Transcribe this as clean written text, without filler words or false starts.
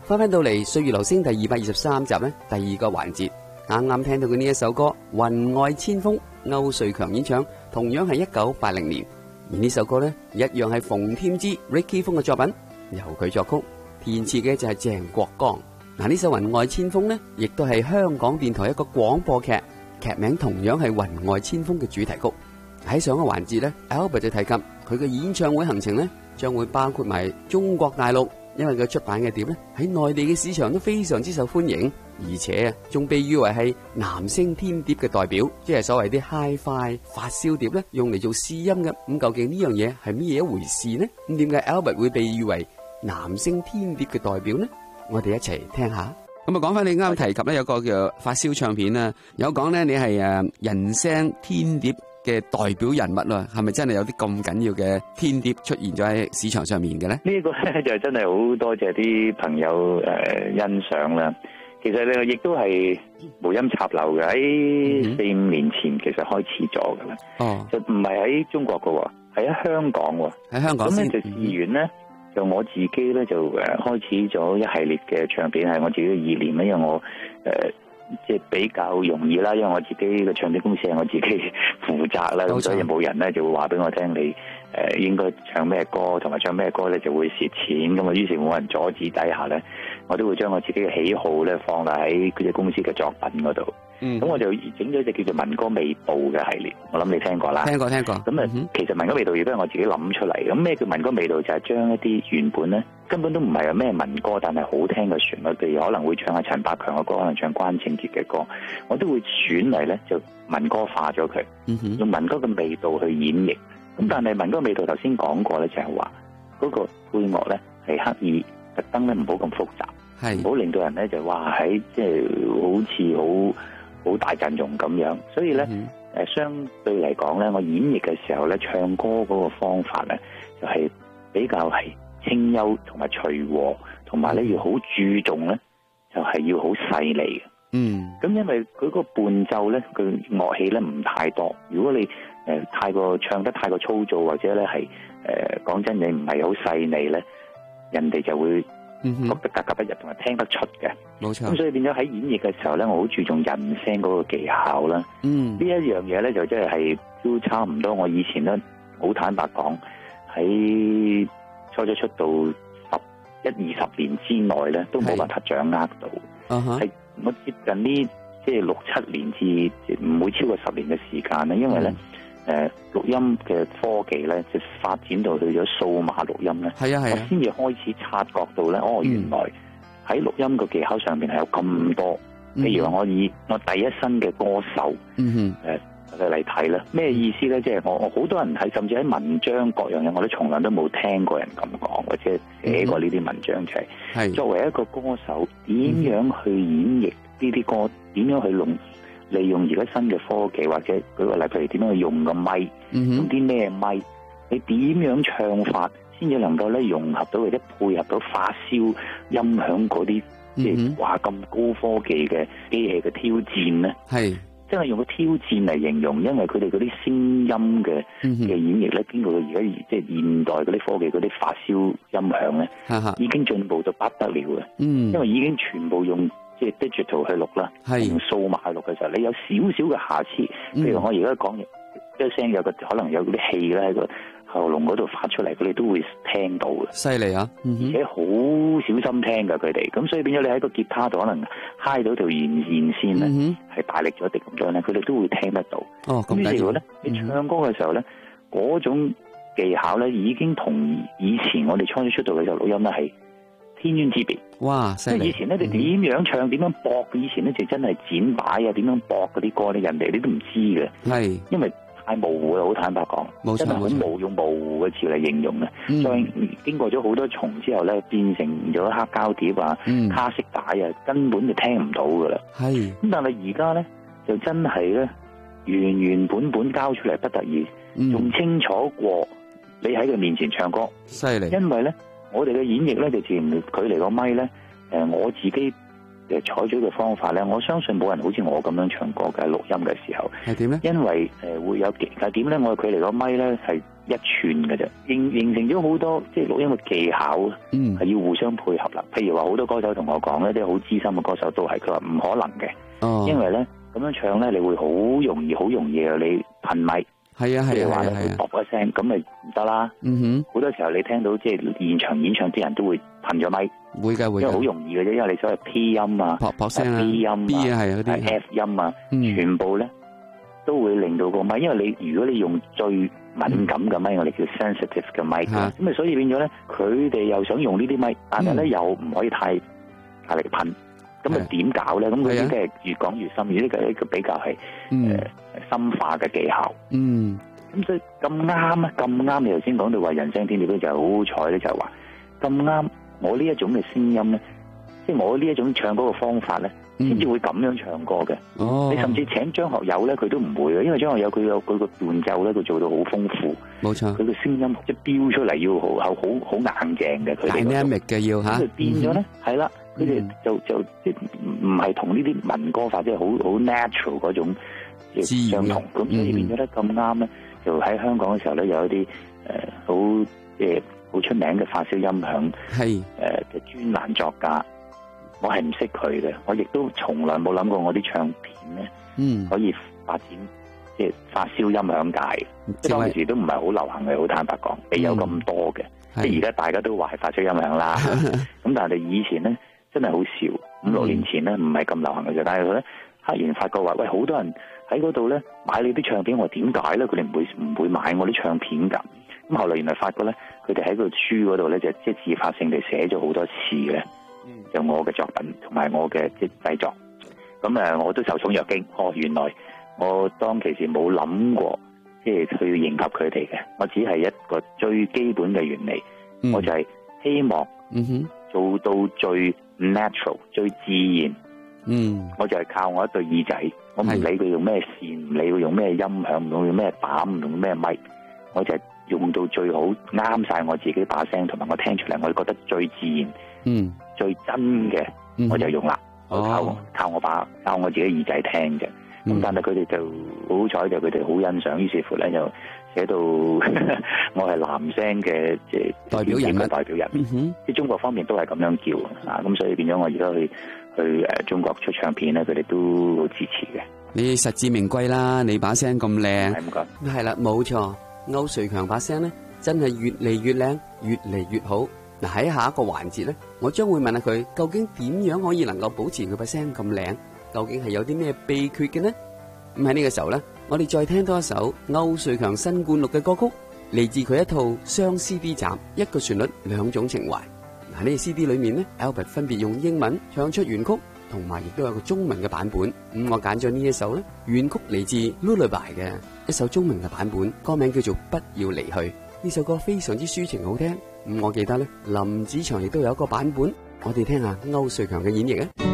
翻到嚟《歲月留聲》第223集呢，第二個環節，啱啱聽到嘅呢一首歌《雲外千鋒》，歐瑞強演唱，同樣係1980年。而呢首歌呢，一樣係馮添枝 Ricky 風嘅作品，由佢作曲，填詞嘅就係鄭國江。嗱，呢首《雲外千鋒》呢，亦都係香港電台一個廣播劇，劇名同樣係《雲外千鋒》嘅主題曲。喺上個環節呢 Albert 就提及佢嘅演唱會行程呢，將會包括埋中國大陸，因為佢出版嘅碟呢，喺內地嘅市場都非常之受歡迎，而且啊仲被譽為係男聲天碟嘅代表，即係所謂啲 Hi-Fi 發燒碟呢，用嚟做試音嘅。咁究竟呢樣嘢係乜嘢一回事呢？咁點解 Albert 會被譽為男聲天碟嘅代表呢？我哋一齊聽下。咁啊，講翻你啱提及咧，有個叫發燒唱片啦，有講咧你係人聲天碟嘅代表人物啦，係咪真係有啲咁緊要嘅天碟出現咗喺市場上面嘅咧？ 呢個咧就真係好多謝啲朋友欣賞啦。其實咧亦都係無音插柳嘅，喺4-5年前其實開始咗噶啦。哦，就唔係喺中國噶，係喺香港。 喺香港先。 咁咧就試完咧，就我自己咧就開始咗一系列嘅唱片，係我自己嘅意念咧，因為我即係比較容易啦，因為我自己嘅唱片公司係我自己負責啦，咁所以冇人咧就會話俾我聽你應該唱咩歌，同埋唱咩歌咧就會蝕錢，咁啊於是冇人阻止底下咧，我都會將我自己嘅喜好咧放喺佢哋公司嘅作品嗰度。咁我就整咗一隻叫做民歌味道嘅系列，我諗你聽過啦。聽過。咁其實民歌味道亦都係我自己諗出嚟。咁咩叫民歌味道？就係將一啲原本咧根本都唔係有咩民歌，但係好聽嘅旋律，譬如可能會唱下陳百強嘅歌，可能唱關正傑嘅歌，我都會選嚟咧就民歌化咗佢，用民歌嘅味道去演繹。咁但係民歌味道頭先講過咧，就係話嗰個配樂咧係刻意特登咧唔好咁複雜，唔好令到人咧就話喺即係好似好大陣容咁樣，所以咧相對嚟講咧，我演繹嘅時候咧，唱歌嗰個方法咧就係比較係清幽同埋隨和，同埋咧要好注重咧，就係要好細膩嘅。咁因為佢個伴奏咧，佢樂器咧唔太多。如果你太過唱得太過粗糙，或者咧係講真你唔係好細膩咧，人哋就會覺得格格不入，同埋聽得出嘅。冇錯。咁所以變咗喺演繹嘅時候咧，我好注重人聲嗰個技巧啦。呢一樣嘢咧就即係都差唔多。我以前咧好坦白講，喺初出道11-20年之內咧，都冇辦法掌握到。係我接近呢即係6-7年至唔會超過10年嘅時間咧，因為咧錄音嘅科技咧就發展到去咗數碼錄音咧，我先至開始察覺到咧，原來喺錄音嘅技巧上邊係有咁多。譬如話我以我第一身嘅歌手嚟睇咧，咩意思咧？即係我好多人睇，甚至喺文章各樣嘢，我都從來都冇聽過人咁講，或者寫過呢啲文章，就係作為一個歌手點樣去演繹呢啲歌，點樣去利用而家新嘅科技，或者舉個例，譬如點樣去用個咪，用啲咩咪，你點樣唱法先至能夠咧融合到或者配合到發燒音響嗰啲，即係話咁高科技嘅機器嘅挑戰咧？係。真係用個挑戰嚟形容，因為佢哋嗰啲聲音嘅演繹咧，經過而家即係現代嗰啲科技嗰啲發燒音響咧，已經進步到不得了嘅。因為已經全部用即係 digital 去錄啦，用數碼去錄嘅時候，你有少少嘅瑕疵，譬如我而家講一聲有個可能有啲氣咧喺個喉嚨嗰度發出嚟，佢哋都會聽到嘅。犀利啊！而且好小心聽㗎佢哋，咁所以變咗你喺個吉他度可能嗨到條弦線咧，係大力咗啲咁樣咧，佢哋都會聽得到。咁於是乎咧，你唱歌嘅時候咧，嗰種技巧咧已經同以前我哋初出道嘅時候錄音咧係天淵之別。哇！即係以前咧，你點樣唱、點樣搏？以前咧就真係剪擺啊，點樣搏嗰啲歌咧，人哋你都唔知嘅。係，因為太模糊啦，好坦白講，真係好用模糊嘅詞嚟形容嘅。再經過咗好多重之後咧，變成咗黑膠碟啊、卡式帶啊，根本就聽唔到噶啦。係咁，但係而家咧就真係咧原原本本交出嚟不得已，仲清楚過你喺佢面前唱歌。犀利！因為咧，我哋嘅演繹咧就自然距離個咪咧，我自己採取嘅方法咧，我相信冇人好似我咁樣唱歌嘅錄音嘅時候係點咧？因為會有係點咧？我距離個咪咧係一寸嘅啫，形成咗好多即係錄音嘅技巧，係要互相配合啦。譬如話好多歌手同我講一啲好資深嘅歌手都係，佢話唔可能嘅，因為咧咁樣唱咧，你會好容易啊，你噴咪。係啊，譬如話咧，佢噥一聲，咁咪唔得啦。好多時候你聽到即係現場演唱啲人都會噴咗咪，會㗎，因為好容易嘅啫，因為你所謂 P 音啊、噥聲啊、B 音啊、B 啊係嗰啲 F 音啊，全部咧都會令到個咪，因為你如果你用最敏感嘅咪，我哋叫 sensitive 嘅咪，咁啊所以變咗咧，佢哋又想用呢啲咪，但係咧又唔可以太力噴。咁啊點搞咧？咁佢呢啲係越講越深，呢個一個比較係深化嘅技巧。咁所以咁啱啊，咁啱你頭先講到話人聲天調咧，就係好彩咧，就係話咁啱我呢一種嘅聲音咧，即係我呢一種唱歌嘅方法咧，先至會咁樣唱歌嘅。你甚至請張學友咧，佢都唔會嘅，因為張學友佢有佢個伴奏咧，佢做到好豐富。冇錯，佢個聲音即係飆出嚟要好硬淨嘅，佢哋 dynamic 嘅要嚇。咁變咗咧，係啦。佢哋就即係唔係同呢啲民歌法，即係好 natural 嗰種相同，咁所以變咗咧咁啱咧，就喺香港嘅時候咧，有一啲好出名嘅發燒音響嘅專欄作家，我係唔識佢嘅，我亦都從來冇諗過我啲唱片咧可以發展即係發燒音響界，即係當時都唔係好流行嘅，好坦白講，未有咁多嘅，即係而家大家都話係發燒音響啦，咁但係以前咧。真係好少，5-6年前咧唔係咁流行嘅啫，但係佢咧突然發覺話，喂，好多人喺嗰度咧買你啲唱片，我話點解咧？佢哋唔會買我啲唱片㗎。咁後來原來發覺咧，佢哋喺個書嗰度咧就即係自發性地寫咗好多次嘅，就我嘅作品同埋我嘅即係製作。咁我都受寵若驚，原來我當其時冇諗過即係去迎合佢哋嘅，我只係一個最基本嘅原理，我就係希望做到最natural 最自然，我就係靠我一對耳仔，我唔理佢用咩線，唔理佢用咩音響，唔用咩膽，唔用咩咪，我就係用到最好啱晒我自己把聲，同埋我聽出嚟，我覺得最自然，最真嘅，我就用啦。我靠我自己耳仔聽嘅。咁但係佢哋就好彩，就佢哋好欣賞，於是乎咧就寫到我係男聲嘅即係代表人，即係中國方面都係咁樣叫啊，咁所以變咗我而家去中國出唱片咧，佢哋都好支持嘅。你實至名歸啦，你把聲咁靚，係啦，冇錯，歐瑞強把聲咧真係越嚟越靚，越嚟越好。嗱，喺下一個環節咧，我將會問下佢究竟點樣可以能夠保持佢把聲咁靚。究竟係有啲咩秘訣嘅呢？咁喺呢個時候呢，我哋再聽多一首歐瑞強新灌錄嘅歌曲，嚟自佢一套雙 CD 集，一個旋律兩種情懷。嗱，呢個 CD 裏面呢 Albert 分別用英文唱出原曲，同埋亦都有個中文嘅版本。咁我揀咗呢一首呢，原曲嚟自 Lullaby 嘅一首中文嘅版本，歌名叫做不要離去。呢首歌非常之抒情好聽。咁我記得呢，林子祥亦都有一個版本，我哋聽下歐瑞強嘅演繹啊。